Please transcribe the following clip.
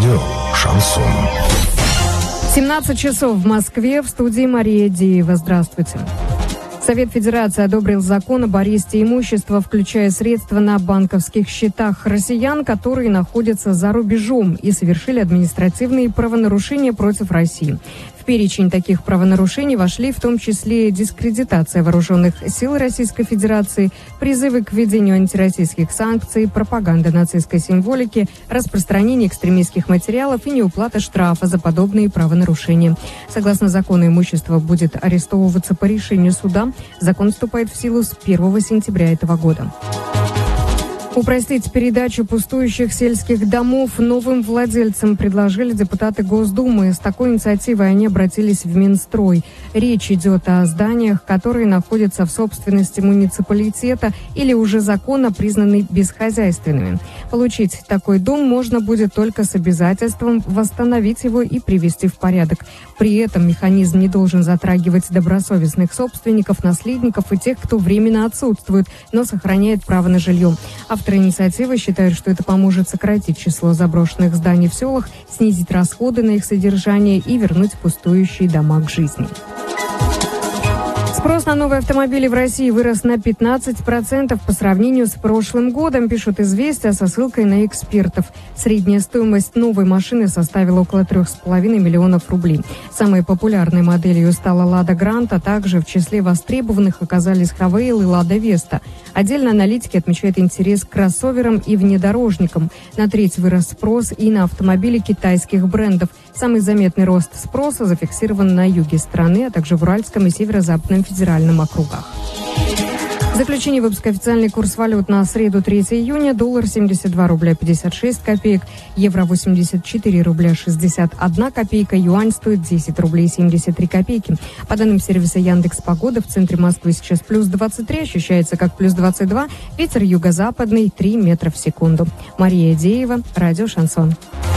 Радио «Шансон». 17 часов в Москве, в студии Мария Деева. Здравствуйте. Совет Федерации одобрил закон об аресте имущества, включая средства на банковских счетах россиян, которые находятся за рубежом и совершили административные правонарушения против России. В перечень таких правонарушений вошли в том числе дискредитация вооруженных сил Российской Федерации, призывы к введению антироссийских санкций, пропаганда нацистской символики, распространение экстремистских материалов и неуплата штрафа за подобные правонарушения. Согласно закону, имущество будет арестовываться по решению суда. Закон вступает в силу с 1 сентября этого года. Упростить передачу пустующих сельских домов новым владельцам предложили депутаты Госдумы. С такой инициативой они обратились в Минстрой. Речь идет о зданиях, которые находятся в собственности муниципалитета или уже законно признаны бесхозяйственными. Получить такой дом можно будет только с обязательством восстановить его и привести в порядок. При этом механизм не должен затрагивать добросовестных собственников, наследников и тех, кто временно отсутствует, но сохраняет право на жилье. Авторы инициативы считают, что это поможет сократить число заброшенных зданий в селах, снизить расходы на их содержание и вернуть пустующие дома к жизни. Спрос на новые автомобили в России вырос на 15% по сравнению с прошлым годом, пишут «Известия» со ссылкой на экспертов. Средняя стоимость новой машины составила около 3,5 миллионов рублей. Самой популярной моделью стала «Лада Гранта», также в числе востребованных оказались «Хавейл» и «Лада Веста». Отдельно аналитики отмечают интерес к кроссоверам и внедорожникам. На треть вырос спрос и на автомобили китайских брендов. Самый заметный рост спроса зафиксирован на юге страны, а также в Уральском и Северо-Западном федеральном округах. В заключение выпуска официальный курс валют на среду 3 июня. Доллар 72 рубля 56 копеек, евро 84 рубля 61 копейка, юань стоит 10 рублей 73 копейки. По данным сервиса Яндекс.Погода, в центре Москвы сейчас плюс 23, ощущается как плюс 22, ветер юго-западный 3 метра в секунду. Мария Деева, радио «Шансон».